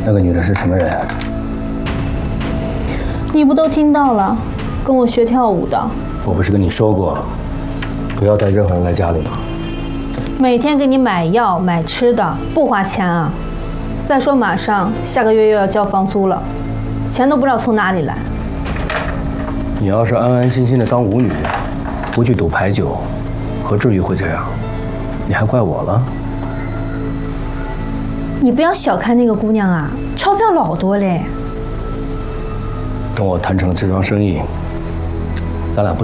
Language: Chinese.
那个女的是什么人？ 你不都听到了？跟我学跳舞的。 我不是跟你说过，不要带任何人来家里吗？ 每天给你买药买吃的，不花钱啊。再说马上下个月又要交房租了，钱都不知道从哪里来。 你要是安安心心的当舞女，不去赌牌九，何至于会这样？你还怪我了？ 你不要小看那个姑娘啊，钞票老多嘞。 等我谈成了这桩生意，咱俩不。